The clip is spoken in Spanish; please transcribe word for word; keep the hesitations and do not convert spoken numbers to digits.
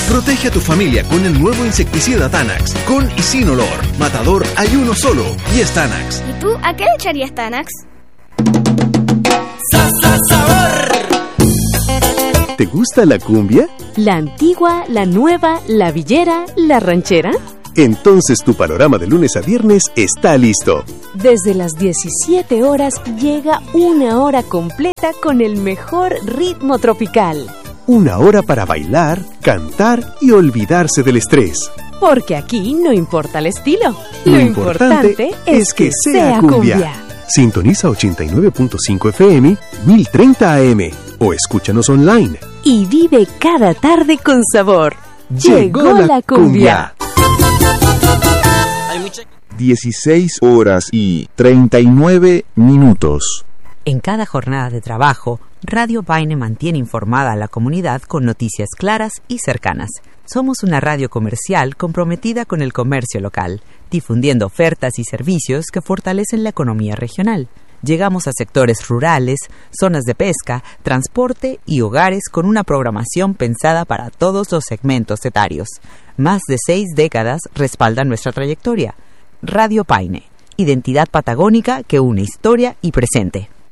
Protege a tu familia con el nuevo insecticida Tanax. Con y sin olor. Matador hay uno solo y es Tanax. ¿Y tú a qué le echarías Tanax? ¡Sa, sa, sabor! ¿Te gusta la cumbia? ¿La antigua, la nueva, la villera, la ranchera? Entonces tu panorama de lunes a viernes está listo. Desde las diecisiete horas llega una hora completa con el mejor ritmo tropical. Una hora para bailar, cantar y olvidarse del estrés. Porque aquí no importa el estilo. Lo, Lo importante, importante es que, que sea cumbia. cumbia. Sintoniza ochenta y nueve punto cinco F M, mil treinta A M o escúchanos online. Y vive cada tarde con sabor. Llegó, Llegó la, la cumbia. cumbia. dieciséis horas y treinta y nueve minutos. En cada jornada de trabajo, Radio Paine mantiene informada a la comunidad con noticias claras y cercanas. Somos una radio comercial comprometida con el comercio local, difundiendo ofertas y servicios que fortalecen la economía regional. Llegamos a sectores rurales, zonas de pesca, transporte y hogares con una programación pensada para todos los segmentos etarios. Más de seis décadas respaldan nuestra trayectoria. Radio Paine, identidad patagónica que une historia y presente.